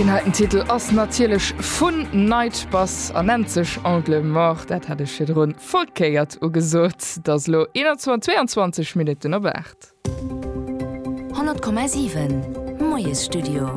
Den Titel ass nazielech vun Neitbass ernennt sech Angle Mort, dat hat ech run vollkeiert ugesot, dats lo 22 Minuten erwert. 100,7 Moies Studio.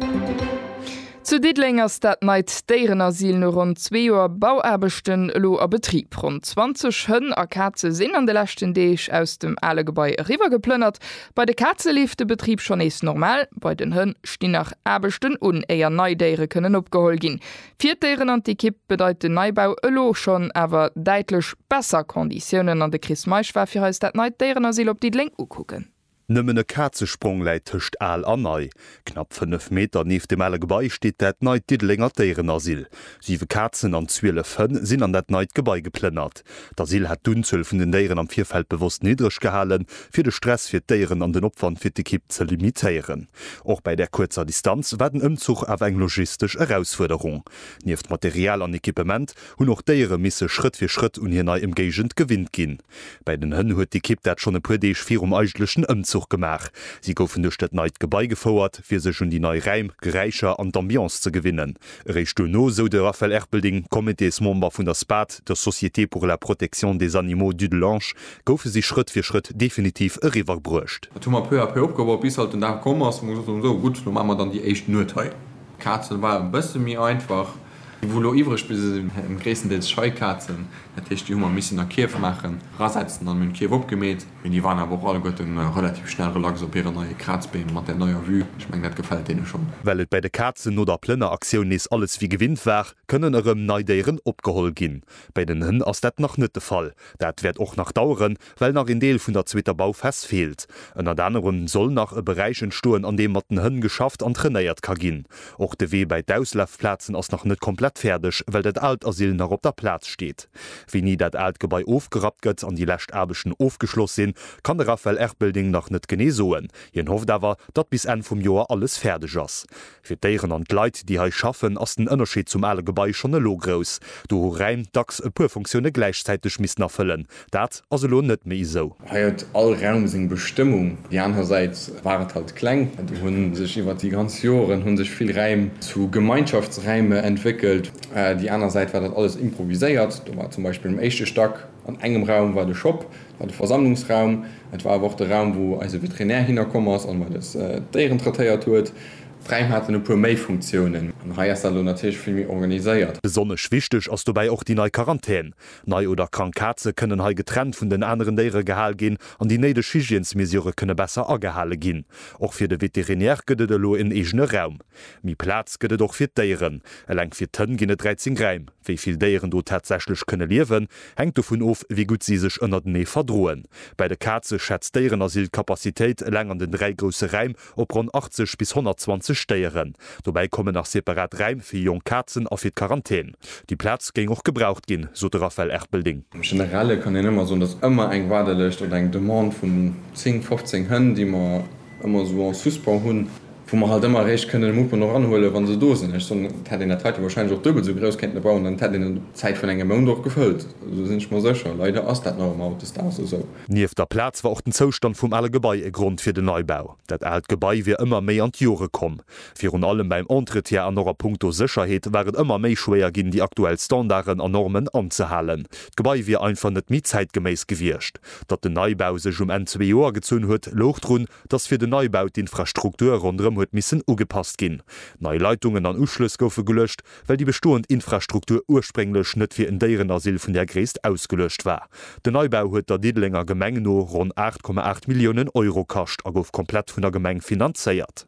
Zu Diedlingers dat neit Deirenasyl no rund 2 Joer Bauerbechten lo a Betrieb. Rund 20 Hënn a Katze sinn an de lächten Deeg aus dem alle Gebäi riwer geplënnert. Bei de Katze lief de Betrieb schon ees normal, bei den Hënn stien nach Erbechten un eier Neideiere kënnen opgehol gin. 4 Deieren an die Kipp bedeit den Neubau ëlo schon awer deitlech besser Konditionen an de Chris Meisch war fir auss dat neit Deirenasyl op Diedling ukucken. Nëmmen e Katzesprung läit tëcht all annei. Knapp 5 Meter nief dem alle Gebäi steet dat neit Diedlinger Deirenasyl. 7 Katzen an 12 Hënn sinn an dat neit Gebäi geplynnert. D'Asyl hat d'Unzuel vun den Deieren am Vierfeld bewusst niedrigch gehalen, fir de Stress fir d'Deieren an den Opfern fir de Kipp ze limitéieren. Och bei der kurzer Distanz war den Ëmzug awer eng logistisch Herausforderung. Nieft Material an Equipement hunn och Deiere misse Schritt fir Schritt un hinei im Gegent gewinnt ginn. Bei den Hënn huet die Kipp dat schon e puer Deeg fir eigentlechen Ëmzug gemacht. Sie goufen duch dat neit Gebäi gefauerert, fir sech schon die neue Reim, Gereicher an d'Ambiance zu gewinnen. Recht no so de Raphael Erpelding, Komitésmember vun der SPAT, der Société pour la Protection des Animaux du Delange, goufe sie Schritt für Schritt definitiv e River brucht. peu à peu opgebaut bis halt da kommen so gut, no machen wir dann die echt nur teil. Katzen war ein bisschen mir einfach. Wo iwrech bis im Gräessen des Scheikatzen die hummer missen der Kief machen, rasetzen an Kief opgemäht. Wenn die waren aber alle Gott relativ schnell relax op ihre neue Kratzbeem mat der neuer Vue. Ich mein, dat gefällt denen schon. Wellt bei de Katzen oder Plënneraktion is alles wie gewinnt war, können erem Neideieren opgehol gin. Bei den Hënn ass dat noch net de Fall. Dat werd och nach dauren, weil nach in Deel vun der Zweter Bau fest fehlt. Ennner anderen soll nach e Bereichen stuen, an dem mat den Hënn geschafft an trainiert ka gin. Och de Weh bei Dauslafplatzen ass noch net komplett fertig, weil dat Altasyl noch op der Platz steht. Wie nie dat Altgebäi aufgerat gëtt an die Lächterbeschen aufgeschloss sinn, kann der Raphael Erpelding noch net geneesoen. Jen hofft awer, dat bis en vum Joer alles fertig ass. Fir Deieren an Leiit, die hei schaffen, ass den Ënnerscheet zum alle Gebäi schon e logros. Du reim dacks e puer Funktionune gleichzeitig miss erfüllen. Dat as lo net méi so. Heiert all Raumsinn Bestimmung. Die andererseits waret halt kleng. Du hunn sich iwwer die ganz Joren hunn sich viel Reim zu Gemeinschaftsreime entwickelt. Die andere Seite war das alles improvisiert. Da war zum Beispiel im echte Stock an engem Raum war der Shop, war der Versammlungsraum, et war auch der Raum, wo also Veterinär hinkommen ist und weil das deren trateiert huet. Freim hat eine pur Mail-Funktionen. Und hier ist natürlich viel mehr organisiert. Besonders wichtig ist dabei auch die neue Quarantäne. Neu- oder Krankheiten können hier getrennt von den anderen Tieren gehalten gehen und die neue Hygienesmesure können besser angehalten gehen. Auch für den Veterinär gibt es in eigenen Raum. Mehr Platz gibt es auch für die Tiere. Allein für Tonnen gehen 13 Reim. Wie viele Tiere dort tatsächlich können leben, hängt davon ab, wie gut sie sich unter den Nähe verdrohen. Bei der Katze schätzt Deirenasyl-Kapazität lang an den 3 großen Reimen auf rund 80 bis 120 Steieren. Dabei kommen nach separat Reim für junge Katzen auf die Quarantäne. Die Platz ging auch gebraucht gehen, so der Raphael Erpelding. Im Generelle kann ich immer so, dass immer ein Wartelist oder ein Demand von 10, 15 Hünden, die man immer so einen Fußball haben, wo man halt immer recht können, den Mut noch anholen, wenn sie da sind. So hat in der Zeit wahrscheinlich auch doppelt so groß Kinder bauen, dann hat in der Zeit von einem Monat gefüllt. So sind ich mal sicher. Leider ist das noch im Auto, das ist so. Nie auf der Platz war auch der Zustand vom alle Gebäi ein Grund für den Neubau. Das alte Gebäi wird immer mehr an die Jahre kommen. Für und allem beim Antritt hier an noch Punkto Sicherheit wäre immer mehr schwer gehen, die aktuellen Standarden und Normen anzuhalten. Das Gebäi wird einfach nicht mehr zeitgemäß gewirrscht. Dass der Neubau sich um 2 Jahre gezogen hat, locht rund, dass für den Neubau die Infrastruktur rundherum müssen ugepasst gin. Neue Leitungen an Uschluss goufe gelöscht, weil die bestehende Infrastruktur ursprünglich nicht für ein Deirenasyl von der Gräst ausgelöscht war. Der Neubau hat der Diedlinger Gemeng nur rund 8,8 Millionen Euro kostet, aber komplett von der Gemeng finanziert.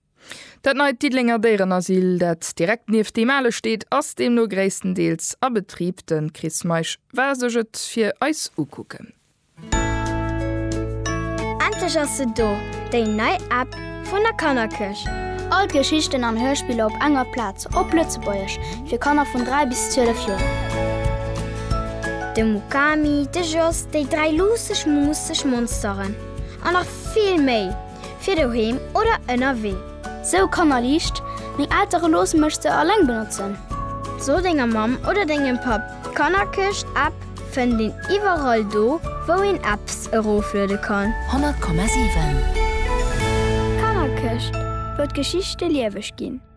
Dat neue Diedlinger Deirenasyl, dat direkt neben dem Alle steht, aus dem nur größtenteils a Betrieb, den Chris Meisch war sochet für eis ukucken. Endlich hast du da, die neue App von der Kannerkirche. All Geschichten an Hörspiele auf enger Platz, op Lützebäuerch, für Kanner von 3 bis 12 Jahren. De Mukami, de Joss, die 3 lustig Monsteren. Und noch viel mehr. Für daheim oder NRW. So kann Licht, mein ältere Los möchte allein benutzen. So dinge Mom oder dinge Pap. Kannerkirche App finden den überall do, wo in Apps eroflöden kann. 100,7 Wird Geschichte liewig gehen.